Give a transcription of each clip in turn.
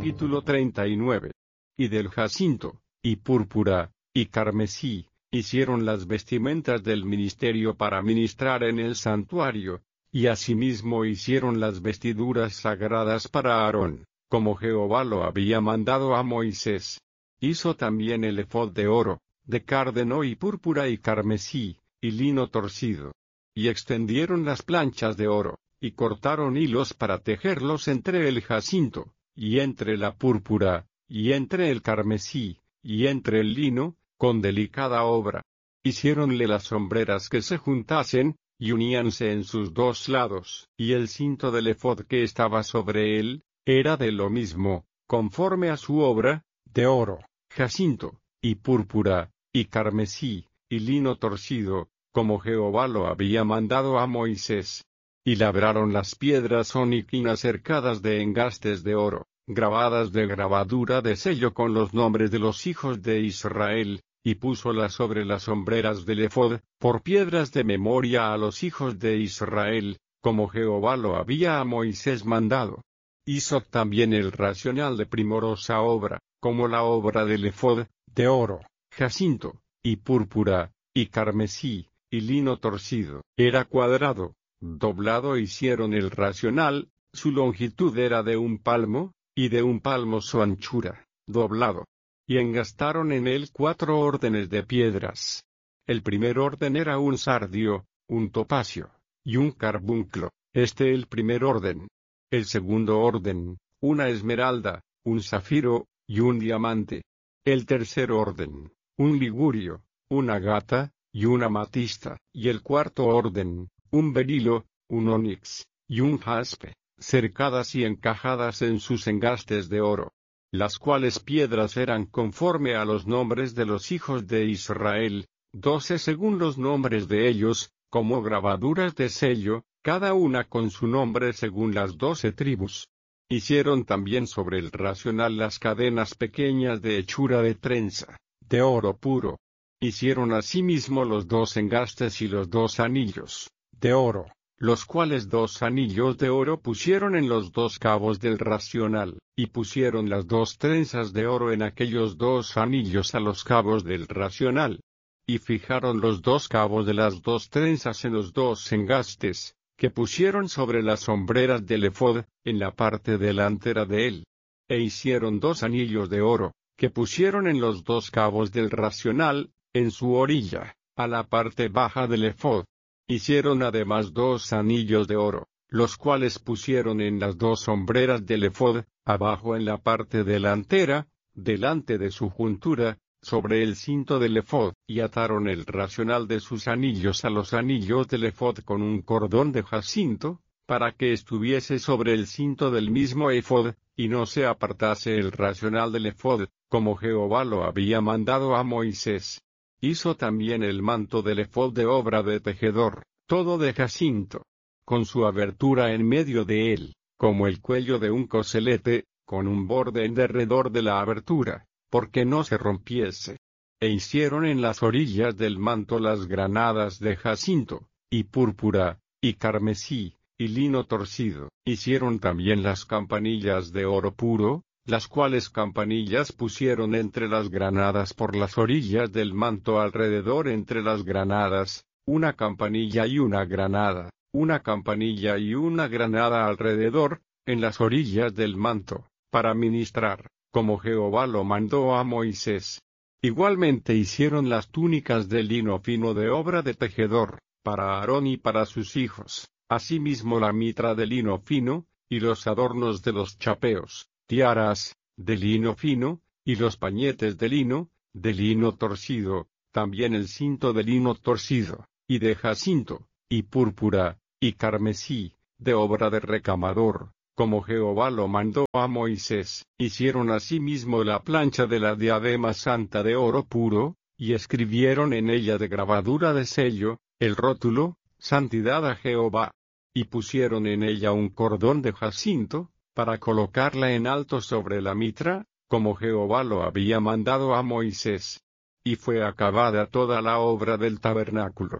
Capítulo 39. Y del jacinto, y púrpura, y carmesí, hicieron las vestimentas del ministerio para ministrar en el santuario, y asimismo hicieron las vestiduras sagradas para Aarón, como Jehová lo había mandado a Moisés. Hizo también el efod de oro, de cárdeno y púrpura y carmesí, y lino torcido. Y extendieron las planchas de oro, y cortaron hilos para tejerlos entre el jacinto, y entre la púrpura, y entre el carmesí, y entre el lino, con delicada obra. Hiciéronle las sombreras que se juntasen, y uníanse en sus dos lados, y el cinto del efod que estaba sobre él, era de lo mismo, conforme a su obra, de oro, jacinto, y púrpura, y carmesí, y lino torcido, como Jehová lo había mandado a Moisés. Y labraron las piedras oniquinas cercadas de engastes de oro, grabadas de grabadura de sello con los nombres de los hijos de Israel, y púsolas sobre las sombreras del efod, por piedras de memoria a los hijos de Israel, como Jehová lo había a Moisés mandado. Hizo también el racional de primorosa obra, como la obra del efod, de oro, jacinto, y púrpura, y carmesí, y lino torcido. Era cuadrado, doblado. Hicieron el racional, su longitud era de 1 palmo, y de 1 palmo su anchura, doblado. Y engastaron en él 4 órdenes de piedras. El primer orden era un sardio, un topacio, y un carbunclo, el primer orden. El segundo orden, una esmeralda, un zafiro, y un diamante. El tercer orden, un ligurio, una agata, y una amatista. Y el cuarto orden, un berilo, un onix, y un jaspe, cercadas y encajadas en sus engastes de oro. Las cuales piedras eran conforme a los nombres de los hijos de Israel, 12 según los nombres de ellos, como grabaduras de sello, cada una con su nombre según las 12 tribus. Hicieron también sobre el racional las cadenas pequeñas de hechura de trenza, de oro puro. Hicieron asimismo los 2 engastes y los 2 anillos, de oro, los cuales 2 anillos de oro pusieron en los 2 cabos del racional, y pusieron las 2 trenzas de oro en aquellos 2 anillos a los cabos del racional. Y fijaron los 2 cabos de las 2 trenzas en los 2 engastes, que pusieron sobre las sombreras del efod, en la parte delantera de él. E hicieron 2 anillos de oro, que pusieron en los 2 cabos del racional, en su orilla, a la parte baja del efod. Hicieron además 2 anillos de oro, los cuales pusieron en las 2 sombreras del efod, abajo en la parte delantera, delante de su juntura, sobre el cinto del efod, y ataron el racional de sus anillos a los anillos del efod con un cordón de jacinto, para que estuviese sobre el cinto del mismo efod, y no se apartase el racional del efod, como Jehová lo había mandado a Moisés. Hizo también el manto del efod de obra de tejedor, todo de jacinto, con su abertura en medio de él, como el cuello de un coselete, con un borde en derredor de la abertura, porque no se rompiese. E hicieron en las orillas del manto las granadas de jacinto, y púrpura, y carmesí, y lino torcido. Hicieron también las campanillas de oro puro, las cuales campanillas pusieron entre las granadas por las orillas del manto alrededor entre las granadas, una campanilla y una granada, una campanilla y una granada alrededor, en las orillas del manto, para ministrar, como Jehová lo mandó a Moisés. Igualmente hicieron las túnicas de lino fino de obra de tejedor, para Aarón y para sus hijos, asimismo la mitra de lino fino, y los adornos de los chapeos, tiaras, de lino fino, y los pañetes de lino torcido, también el cinto de lino torcido, y de jacinto, y púrpura, y carmesí, de obra de recamador, como Jehová lo mandó a Moisés. Hicieron asimismo la plancha de la diadema santa de oro puro, y escribieron en ella de grabadura de sello, el rótulo, Santidad a Jehová. Y pusieron en ella un cordón de jacinto, para colocarla en alto sobre la mitra, como Jehová lo había mandado a Moisés. Y fue acabada toda la obra del tabernáculo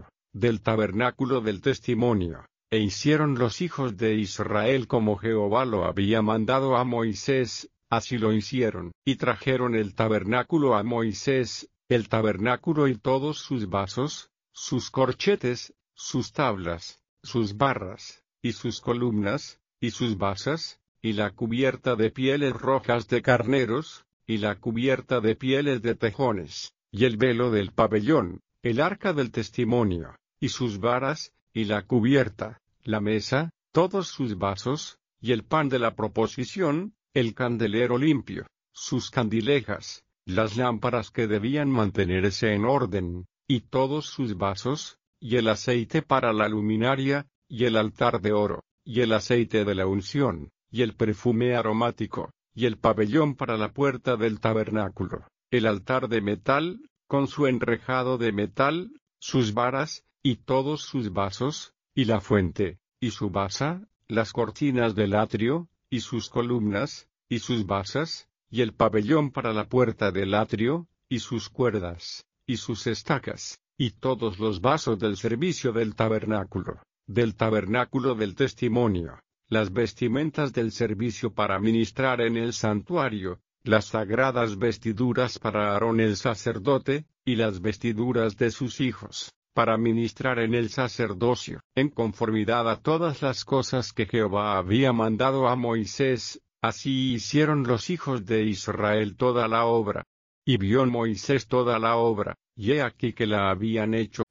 del testimonio, e hicieron los hijos de Israel como Jehová lo había mandado a Moisés, Así lo hicieron, y trajeron el tabernáculo a Moisés, el tabernáculo y todos sus vasos, sus corchetes, sus tablas, sus barras, y sus columnas, y sus basas, y la cubierta de pieles rojas de carneros, y la cubierta de pieles de tejones, y el velo del pabellón, el arca del testimonio, y sus varas, y la cubierta, la mesa, todos sus vasos, y el pan de la proposición, el candelero limpio, sus candilejas, las lámparas que debían mantenerse en orden, y todos sus vasos, y el aceite para la luminaria, y el altar de oro, y el aceite de la unción, y el perfume aromático, y el pabellón para la puerta del tabernáculo, el altar de metal, con su enrejado de metal, sus varas, y todos sus vasos, y la fuente, y su basa, las cortinas del atrio, y sus columnas, y sus basas, y el pabellón para la puerta del atrio, y sus cuerdas, y sus estacas, y todos los vasos del servicio del tabernáculo del testimonio, las vestimentas del servicio para ministrar en el santuario, las sagradas vestiduras para Aarón el sacerdote, y las vestiduras de sus hijos, para ministrar en el sacerdocio, en conformidad a todas las cosas que Jehová había mandado a Moisés. Así hicieron los hijos de Israel toda la obra. Y vio Moisés toda la obra, y he aquí que la habían hecho